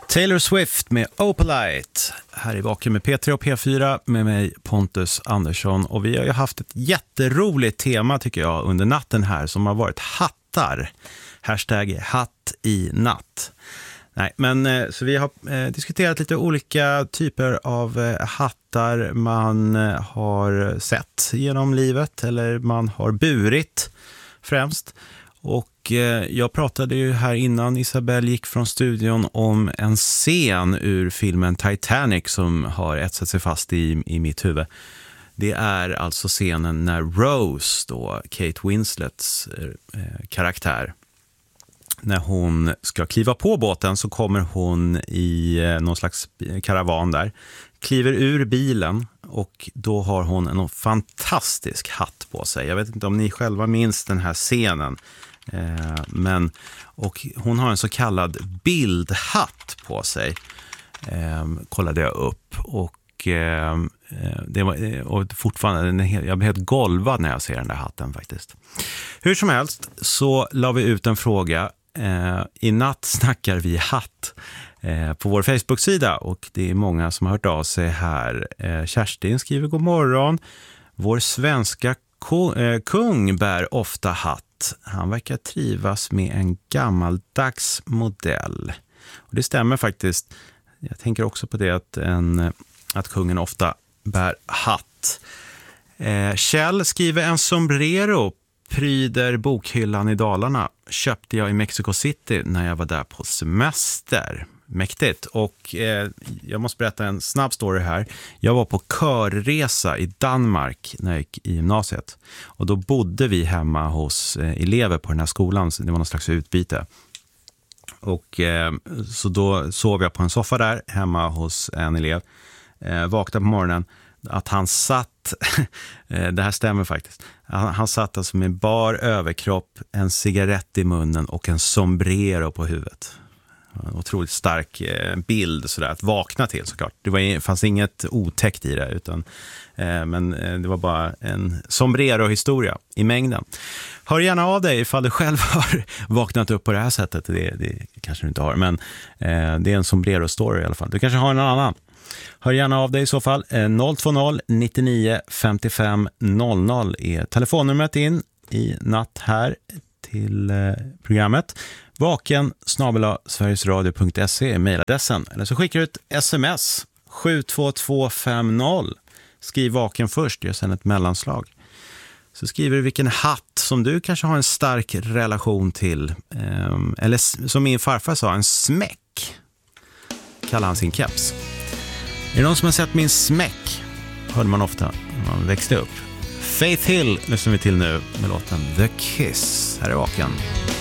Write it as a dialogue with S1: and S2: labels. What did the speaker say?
S1: Taylor Swift med Opalite. Här är Vaken med P3 och P4 med mig Pontus Andersson. Och vi har ju haft ett jätteroligt tema tycker jag under natten här som har varit hattar. Hashtag hatt i natt. Nej, men så vi har diskuterat lite olika typer av hattar man har sett genom livet eller man har burit främst. Och jag pratade ju här innan Isabelle gick från studion om en scen ur filmen Titanic som har etsat sig fast i mitt huvud. Det är alltså scenen när Rose, då Kate Winslets karaktär, när hon ska kliva på båten så kommer hon i någon slags karavan där, kliver ur bilen och då har hon en fantastisk hatt på sig. Jag vet inte om ni själva minns den här scenen. Och hon har en så kallad bildhatt på sig, kollade jag upp och det var och fortfarande jag blev helt golvad när jag ser den där hatten faktiskt. Hur som helst så la vi ut en fråga. I natt snackar vi hatt på vår Facebook-sida och det är många som har hört av sig här. Kerstin skriver god morgon. Vår svenska kung bär ofta hatt. Han verkar trivas med en gammaldags modell. Och det stämmer faktiskt. Jag tänker också på det att kungen ofta bär hatt. Kjell skriver en sombrero pryder bokhyllan i Dalarna. Köpte jag i Mexico City när jag var där på semester. Mäktigt. Och jag måste berätta en snabb story här. Jag var på körresa i Danmark när jag gick i gymnasiet. Och då bodde vi hemma hos elever på den här skolan. Så det var någon slags utbyte. Och så då sov jag på en soffa där hemma hos en elev. Vaknade på morgonen att han satt, det här stämmer faktiskt, han satt alltså med bar överkropp, en cigarett i munnen och en sombrero på huvudet. En otroligt stark bild sådär, att vakna till såklart. Det fanns inget otäckt i det utan, men det var bara en sombrero-historia i mängden. Hör gärna av dig ifall du själv har vaknat upp på det här sättet. Det kanske du inte har, men det är en sombrero-story i alla fall. Du kanske har en annan. Hör gärna av dig i så fall. 020 99 55 00 är telefonnumret in i natt här till programmet. vaken@sverigesradio.se är mejladressen. Eller så skickar du ett sms 72250. Skriv vaken först, gör sen ett mellanslag. Så skriver du vilken hatt som du kanske har en stark relation till. Eller som min farfar sa, en smäck. Kallar han sin keps. Är det någon som har sett min smäck? Hörde man ofta när man växte upp. Faith Hill lyssnar vi till nu med låten The Kiss. Här är Vaken.